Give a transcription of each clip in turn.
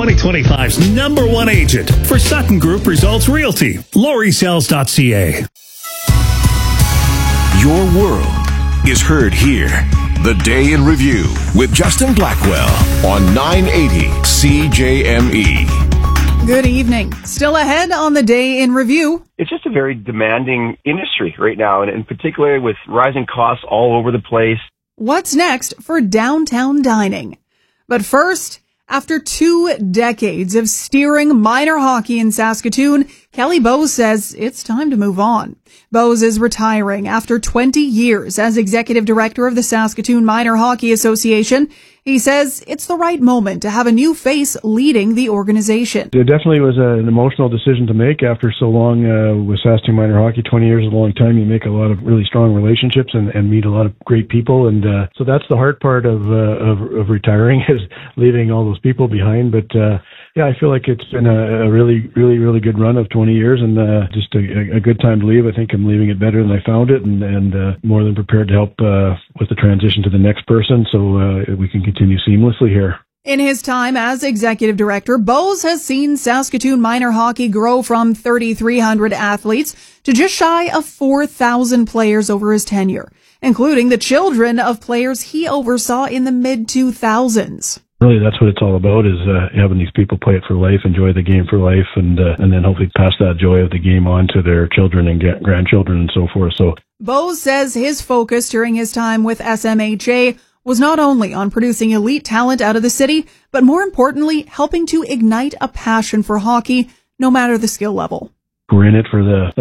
2025's #1 agent for Sutton Group Results Realty. LaurieSells.ca. Your world is heard here. The Day in Review with Justin Blackwell on 980 CJME. Good evening. Still ahead on the Day in Review. It's just a very demanding industry right now, and in particular with rising costs all over the place. What's next for downtown dining? But first, after 2 decades of steering minor hockey in Saskatoon, Kelly Bowes says it's time to move on. Bowes is retiring after 20 years as executive director of the Saskatoon Minor Hockey Association. He says it's the right moment to have a new face leading the organization. It definitely was an emotional decision to make after so long with Saskatoon Minor Hockey. 20 years is a long time. You make a lot of really strong relationships and meet a lot of great people. And so that's the hard part of retiring, is leaving all those people behind. But yeah, I feel like it's been a really good run of 20 years, and just a good time to leave. I think I'm leaving it better than I found it, and more than prepared to help with the transition to the next person, so we can continue seamlessly here. In his time as executive director, Bowes has seen Saskatoon minor hockey grow from 3,300 athletes to just shy of 4,000 players over his tenure, including the children of players he oversaw in the mid-2000s. Really, that's what it's all about, is having these people play it for life, enjoy the game for life, and then hopefully pass that joy of the game on to their children and grandchildren and so forth. So Bowes says his focus during his time with SMHA was not only on producing elite talent out of the city, but more importantly, helping to ignite a passion for hockey, no matter the skill level. We're in it for the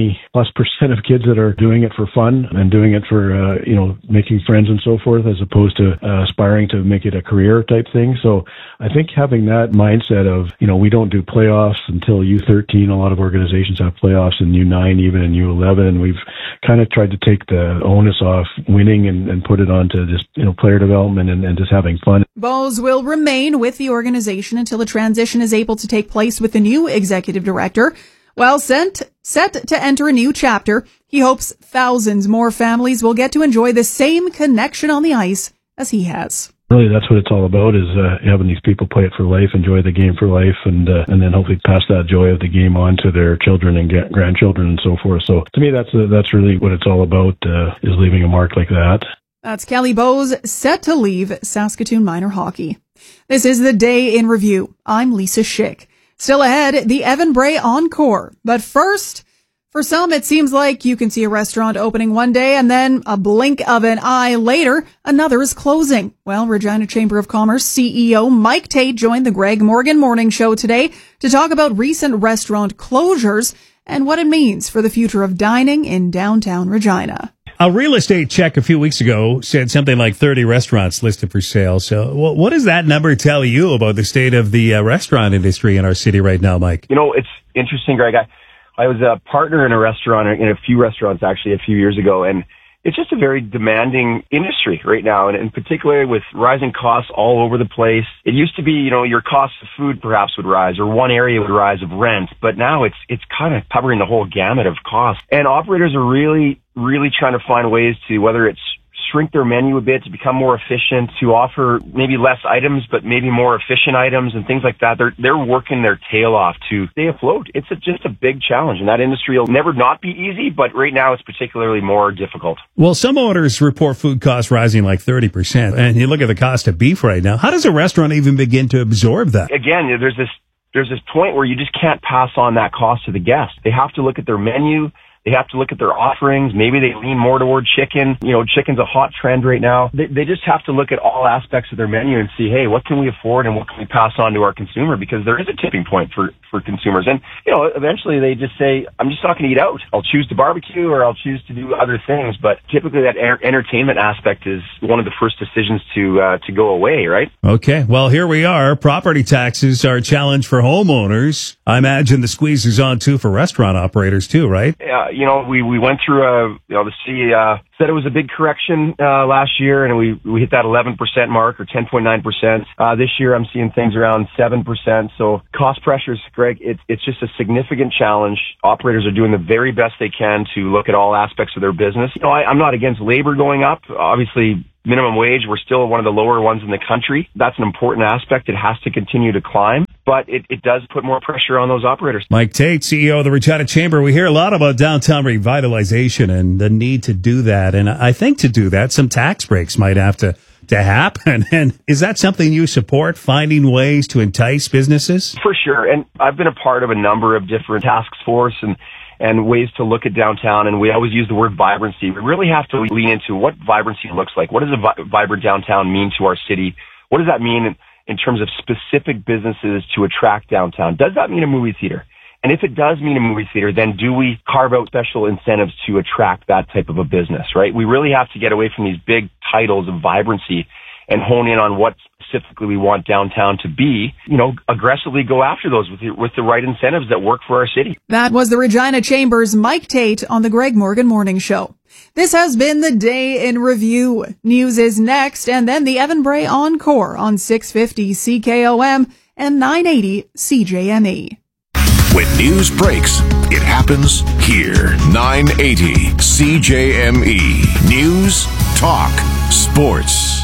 90+% of kids that are doing it for fun and doing it for, making friends and so forth, as opposed to aspiring to make it a career type thing. So I think having that mindset of, we don't do playoffs until U13. A lot of organizations have playoffs in U9, even in U11. And we've kind of tried to take the onus off winning and put it onto just, player development and just having fun. Bowes will remain with the organization until the transition is able to take place with the new executive director. Well, set to enter a new chapter, he hopes thousands more families will get to enjoy the same connection on the ice as he has. Really, that's what it's all about, is having these people play it for life, enjoy the game for life, and then hopefully pass that joy of the game on to their children and grandchildren and so forth. So to me, that's really what it's all about, is leaving a mark like that. That's Kelly Bowes, set to leave Saskatoon Minor Hockey. This is the Day in Review. I'm Lisa Schick. Still ahead, the Evan Bray Encore. But first, for some, it seems like you can see a restaurant opening one day and then a blink of an eye later, another is closing. Well, Regina Chamber of Commerce CEO Mike Tate joined the Greg Morgan Morning Show today to talk about recent restaurant closures and what it means for the future of dining in downtown Regina. A real estate check a few weeks ago said something like 30 restaurants listed for sale. So what does that number tell you about the state of the restaurant industry in our city right now, Mike? It's interesting, Greg. I was a partner in a restaurant, in a few restaurants actually a few years ago, and it's just a very demanding industry right now, and in particular with rising costs all over the place. It used to be, your cost of food perhaps would rise, or one area would rise of rent, but now it's kind of covering the whole gamut of costs. And operators are really trying to find ways to, whether it's shrink their menu a bit to become more efficient, to offer maybe less items, but maybe more efficient items and things like that. They're working their tail off to stay afloat. It's just a big challenge, and that industry will never not be easy, but right now it's particularly more difficult. Well, some owners report food costs rising like 30%, and you look at the cost of beef right now. How does a restaurant even begin to absorb that? Again, there's this point where you just can't pass on that cost to the guest. They have to look at their menu. They have to look at their offerings. Maybe they lean more toward chicken. Chicken's a hot trend right now. They just have to look at all aspects of their menu and see, hey, what can we afford and what can we pass on to our consumer? Because there is a tipping point for consumers. And, eventually they just say, I'm just not going to eat out. I'll choose to barbecue or I'll choose to do other things. But typically that entertainment aspect is one of the first decisions to go away, right? Okay. Well, here we are. Property taxes are a challenge for homeowners. I imagine the squeeze is on too for restaurant operators too, right? We went through the city said it was a big correction last year, and we hit that 11% mark, or 10.9%. This year I'm seeing things around 7%. So cost pressures, Greg, it's just a significant challenge. Operators are doing the very best they can to look at all aspects of their business. I'm not against labor going up. Obviously, minimum wage, we're still one of the lower ones in the country. That's an important aspect. It has to continue to climb. but it does put more pressure on those operators. Mike Tate, CEO of the Regina Chamber. We hear a lot about downtown revitalization and the need to do that. And I think to do that, some tax breaks might have to happen. And is that something you support, finding ways to entice businesses? For sure. And I've been a part of a number of different task force and ways to look at downtown. And we always use the word vibrancy. We really have to lean into what vibrancy looks like. What does a vibrant downtown mean to our city? What does that mean in terms of specific businesses to attract downtown? Does that mean a movie theater? And if it does mean a movie theater, then do we carve out special incentives to attract that type of a business, right? We really have to get away from these big titles of vibrancy and hone in on what specifically we want downtown to be, aggressively go after those with the right incentives that work for our city. That was the Regina Chamber's Mike Tate on the Greg Morgan Morning Show. This has been the Day in Review. News is next, and then the Evan Bray Encore on 650 CKOM and 980 CJME. When news breaks, it happens here. 980 CJME. News, talk, sports.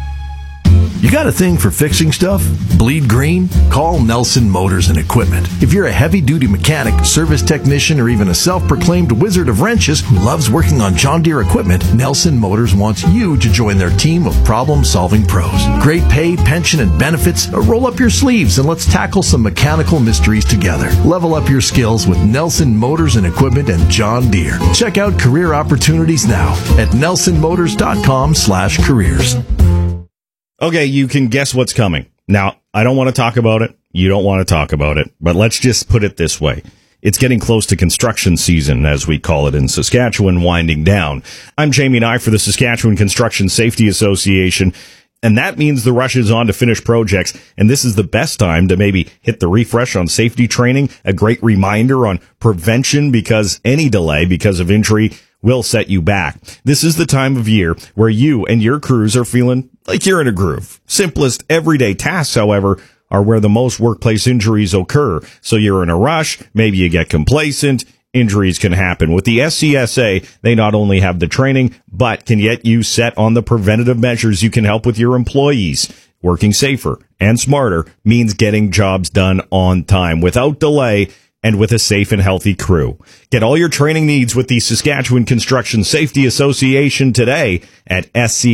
You got a thing for fixing stuff? Bleed green? Call Nelson Motors and Equipment. If you're a heavy-duty mechanic, service technician, or even a self-proclaimed wizard of wrenches who loves working on John Deere equipment, Nelson Motors wants you to join their team of problem-solving pros. Great pay, pension, and benefits? Roll up your sleeves and let's tackle some mechanical mysteries together. Level up your skills with Nelson Motors and Equipment and John Deere. Check out career opportunities now at nelsonmotors.com/careers. Okay, you can guess what's coming. Now, I don't want to talk about it. You don't want to talk about it. But let's just put it this way. It's getting close to construction season, as we call it in Saskatchewan, winding down. I'm Jamie Nye for the Saskatchewan Construction Safety Association, and that means the rush is on to finish projects, and this is the best time to maybe hit the refresh on safety training, a great reminder on prevention, because any delay because of injury will set you back. This is the time of year where you and your crews are feeling like you're in a groove. Simplest everyday tasks, however, are where the most workplace injuries occur. So you're in a rush, maybe you get complacent, injuries can happen. With the SCSA, they not only have the training, but can get you set on the preventative measures you can help with your employees. Working safer and smarter means getting jobs done on time, without delay, and with a safe and healthy crew. Get all your training needs with the Saskatchewan Construction Safety Association today at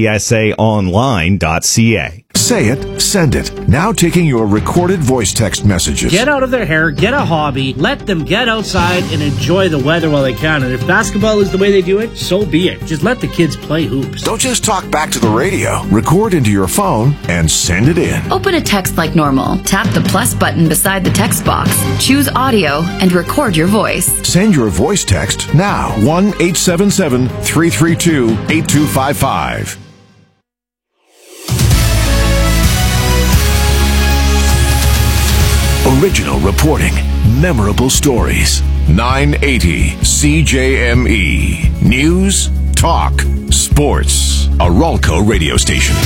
scsaonline.ca. Say it, send it. Now taking your recorded voice text messages. Get out of their hair, get a hobby, let them get outside and enjoy the weather while they can. And if basketball is the way they do it, so be it. Just let the kids play hoops. Don't just talk back to the radio. Record into your phone and send it in. Open a text like normal. Tap the plus button beside the text box. Choose audio and record your voice. Send your voice text now. 1-877-332-8255. Original reporting, memorable stories. 980 CJME. News, talk, sports. A Ralco radio station.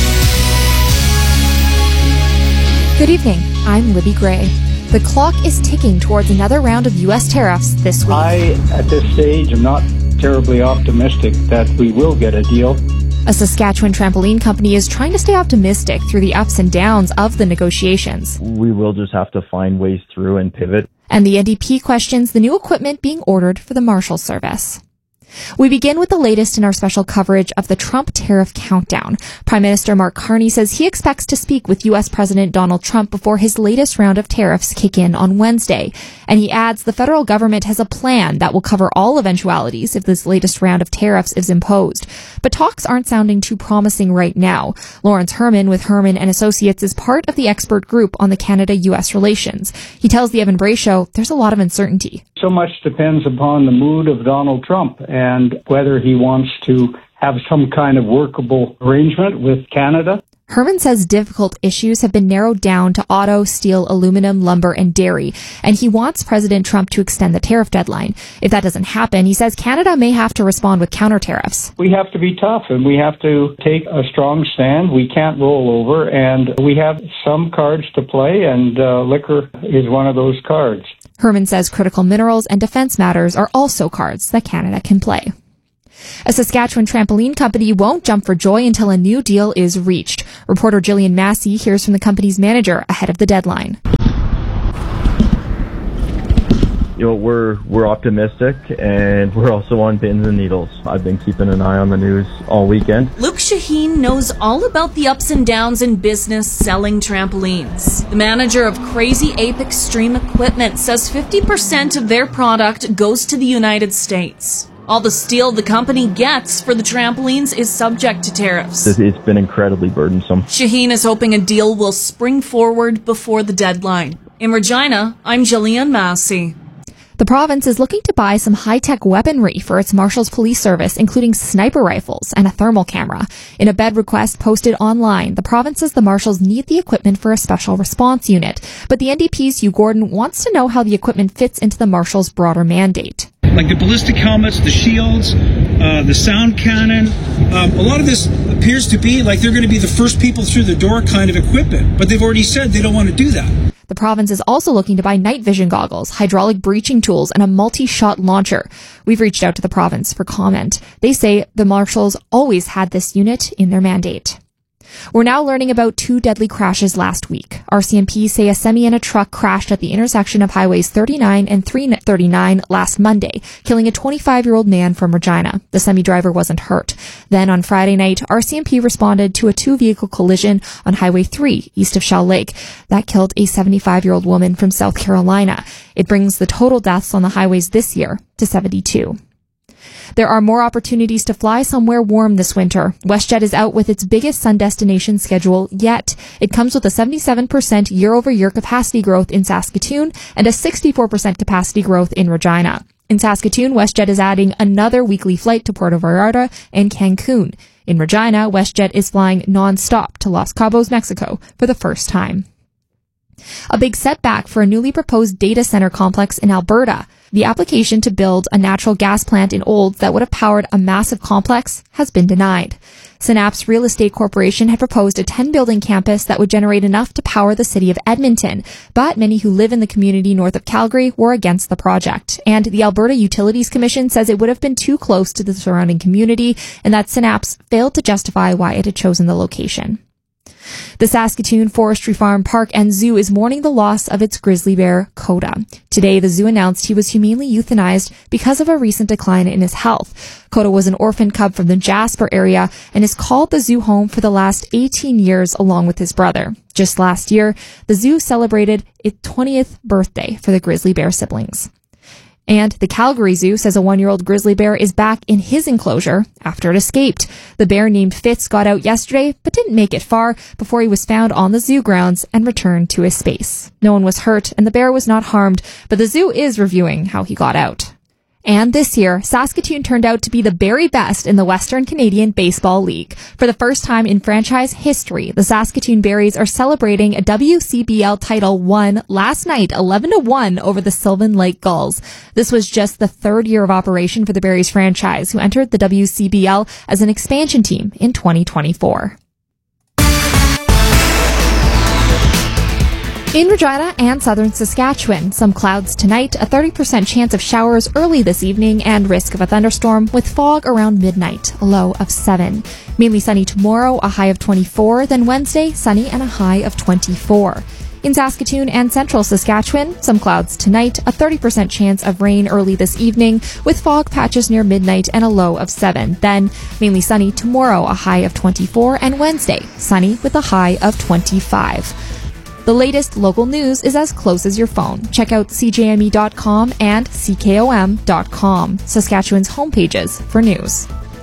Good evening. I'm Libby Gray. The clock is ticking towards another round of U.S. tariffs this week. I, at this stage, am not terribly optimistic that we will get a deal. A Saskatchewan trampoline company is trying to stay optimistic through the ups and downs of the negotiations. We will just have to find ways through and pivot. And the NDP questions the new equipment being ordered for the Marshal Service. We begin with the latest in our special coverage of the Trump tariff countdown. Prime Minister Mark Carney says he expects to speak with U.S. President Donald Trump before his latest round of tariffs kick in on Wednesday. And he adds the federal government has a plan that will cover all eventualities if this latest round of tariffs is imposed. But talks aren't sounding too promising right now. Lawrence Herman with Herman and Associates is part of the expert group on the Canada-U.S. relations. He tells the Evan Bray Show there's a lot of uncertainty. So much depends upon the mood of Donald Trump and whether he wants to have some kind of workable arrangement with Canada. Herman says difficult issues have been narrowed down to auto, steel, aluminum, lumber, and dairy, and he wants President Trump to extend the tariff deadline. If that doesn't happen, he says Canada may have to respond with counter tariffs. We have to be tough, and we have to take a strong stand. We can't roll over, and we have some cards to play, and liquor is one of those cards. Herman says critical minerals and defense matters are also cards that Canada can play. A Saskatchewan trampoline company won't jump for joy until a new deal is reached. Reporter Jillian Massey hears from the company's manager ahead of the deadline. we're optimistic, and we're also on pins and needles. I've been keeping an eye on the news all weekend. Luke Shaheen knows all about the ups and downs in business selling trampolines. The manager of Crazy Ape Extreme Equipment says 50% of their product goes to the United States. All the steel the company gets for the trampolines is subject to tariffs. It's been incredibly burdensome. Shaheen is hoping a deal will spring forward before the deadline. In Regina, I'm Jillian Massey. The province is looking to buy some high-tech weaponry for its Marshals Police Service, including sniper rifles and a thermal camera. In a bid request posted online, the province says the Marshals need the equipment for a special response unit. But the NDP's Hugh Gordon wants to know how the equipment fits into the Marshals' broader mandate. Like the ballistic helmets, the shields, the sound cannon. A lot of this appears to be like they're going to be the first people through the door kind of equipment, but they've already said they don't want to do that. The province is also looking to buy night vision goggles, hydraulic breaching tools, and a multi-shot launcher. We've reached out to the province for comment. They say the Marshals always had this unit in their mandate. We're now learning about 2 deadly crashes last week. RCMP say a semi and a truck crashed at the intersection of highways 39 and 339 last Monday, killing a 25-year-old man from Regina. The semi driver wasn't hurt. Then on Friday night, RCMP responded to a 2-vehicle collision on Highway 3 east of Shell Lake. That killed a 75-year-old woman from South Carolina. It brings the total deaths on the highways this year to 72. There are more opportunities to fly somewhere warm this winter. WestJet is out with its biggest sun destination schedule yet. It comes with a 77% year-over-year capacity growth in Saskatoon and a 64% capacity growth in Regina. In Saskatoon, WestJet is adding another weekly flight to Puerto Vallarta and Cancun. In Regina, WestJet is flying non-stop to Los Cabos, Mexico for the first time. A big setback for a newly proposed data center complex in Alberta. The application to build a natural gas plant in Olds that would have powered a massive complex has been denied. Synapse Real Estate Corporation had proposed a 10-building campus that would generate enough to power the city of Edmonton, but many who live in the community north of Calgary were against the project. And the Alberta Utilities Commission says it would have been too close to the surrounding community and that Synapse failed to justify why it had chosen the location. The Saskatoon Forestry Farm Park and Zoo is mourning the loss of its grizzly bear, Coda. Today, the zoo announced he was humanely euthanized because of a recent decline in his health. Coda was an orphan cub from the Jasper area and has called the zoo home for the last 18 years along with his brother. Just last year, the zoo celebrated its 20th birthday for the grizzly bear siblings. And the Calgary Zoo says a 1-year-old grizzly bear is back in his enclosure after it escaped. The bear named Fitz got out yesterday, but didn't make it far before he was found on the zoo grounds and returned to his space. No one was hurt and the bear was not harmed, but the zoo is reviewing how he got out. And this year, Saskatoon turned out to be the very best in the Western Canadian Baseball League. For the first time in franchise history, the Saskatoon Berries are celebrating a WCBL title won last night 11-1 over the Sylvan Lake Gulls. This was just the 3rd year of operation for the Berries franchise, who entered the WCBL as an expansion team in 2024. In Regina and southern Saskatchewan, some clouds tonight, a 30% chance of showers early this evening, and risk of a thunderstorm with fog around midnight, a low of 7. Mainly sunny tomorrow, a high of 24, then Wednesday, sunny and a high of 24. In Saskatoon and central Saskatchewan, some clouds tonight, a 30% chance of rain early this evening, with fog patches near midnight and a low of 7. Then, mainly sunny tomorrow, a high of 24, and Wednesday, sunny with a high of 25. The latest local news is as close as your phone. Check out CJME.com and CKOM.com, Saskatchewan's homepages for news.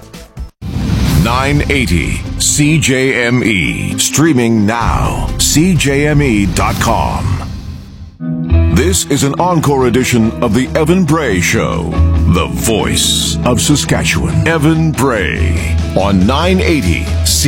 980 CJME. Streaming now. CJME.com. This is an encore edition of The Evan Bray Show. The voice of Saskatchewan. Evan Bray on 980